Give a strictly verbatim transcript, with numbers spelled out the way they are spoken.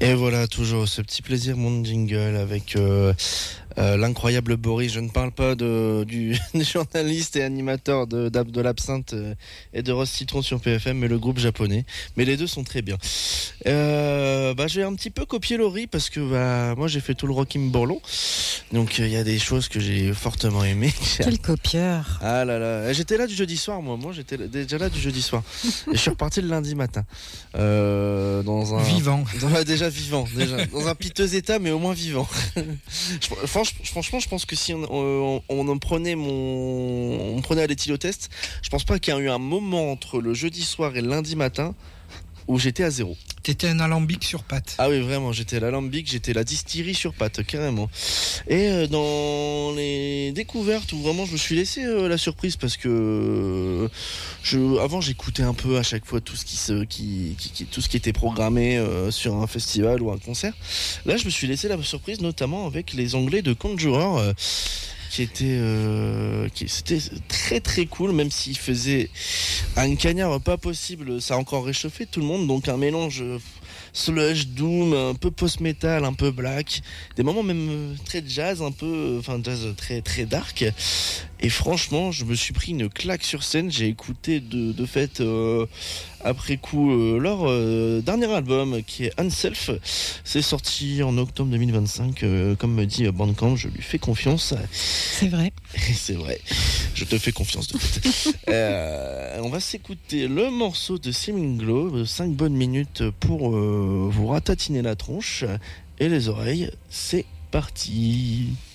Et voilà, toujours ce petit plaisir, mon jingle, avec euh, euh, l'incroyable Boris. Je ne parle pas de, du journaliste et animateur de, de, de l'Absinthe euh, et de Rose Citron sur P F M, mais le groupe japonais. Mais les deux sont très bien. Euh, bah, j'ai un petit peu copié Laurie parce que bah, moi j'ai fait tout le Rockimbolon. Donc il euh, y a des choses que j'ai fortement aimées. Quel copieur! Ah là là, j'étais là du jeudi soir, moi. Moi j'étais déjà là du jeudi soir. Et je suis reparti le lundi matin. Euh, dans un... Vivant. Dans, déjà vivant, déjà. Dans un piteux état, mais au moins vivant. je, franchement, franchement, je pense que si on, on, on en prenait mon, on prenait à l'éthylotest, je pense pas qu'il y a eu un moment entre le jeudi soir et le lundi matin où j'étais à zéro. T'étais un alambic sur pattes. Ah oui, vraiment, j'étais l'alambic, j'étais la distillerie sur pattes, carrément. Et euh, dans les découvertes où vraiment je me suis laissé euh, la surprise parce que euh, je, avant j'écoutais un peu à chaque fois tout ce qui se, qui, qui, qui tout ce qui était programmé euh, sur un festival ou un concert. Là, je me suis laissé la surprise, notamment avec les Anglais de Conjurer. Euh, qui était euh, qui c'était très très cool, même s'il faisait un cagnard pas possible, ça a encore réchauffé tout le monde, donc un mélange sludge, doom, un peu post-metal, un peu black, des moments même très jazz, un peu, enfin jazz très très dark. Et franchement, je me suis pris une claque sur scène. J'ai écouté de, de fait euh, après coup euh, leur euh, dernier album qui est Unself. C'est sorti en octobre deux mille vingt-cinq. Euh, comme me dit Bandcamp, je lui fais confiance. C'est vrai. C'est vrai. Je te fais confiance de fait. euh, on va s'écouter le morceau de Slimming Glow, cinq bonnes minutes pour euh, vous ratatiner la tronche et les oreilles. C'est parti.